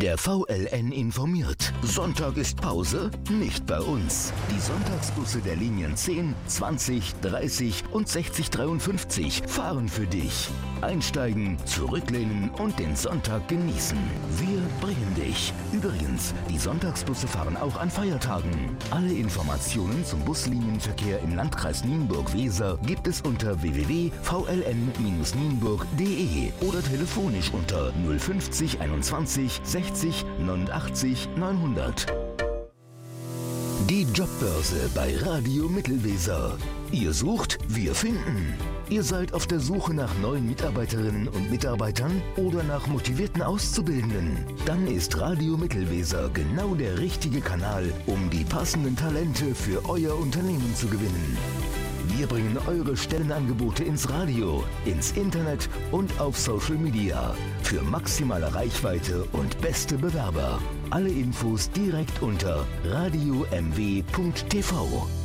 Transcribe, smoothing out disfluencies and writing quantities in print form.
Der VLN informiert. Sonntag ist Pause? Nicht bei uns. Die Sonntagsbusse der Linien 10, 20, 30 und 6053 fahren für dich. Einsteigen, zurücklehnen und den Sonntag genießen. Wir bringen dich. Übrigens, die Sonntagsbusse fahren auch an Feiertagen. Alle Informationen zum Buslinienverkehr im Landkreis Nienburg-Weser gibt es unter www.vln-nienburg.de oder telefonisch unter 050 21 60 89 900. Die Jobbörse bei Radio Mittelweser. Ihr sucht, wir finden. Ihr seid auf der Suche nach neuen Mitarbeiterinnen und Mitarbeitern oder nach motivierten Auszubildenden? Dann ist Radio Mittelweser genau der richtige Kanal, um die passenden Talente für euer Unternehmen zu gewinnen. Wir bringen eure Stellenangebote ins Radio, ins Internet und auf Social Media für maximale Reichweite und beste Bewerber. Alle Infos direkt unter radiomw.tv.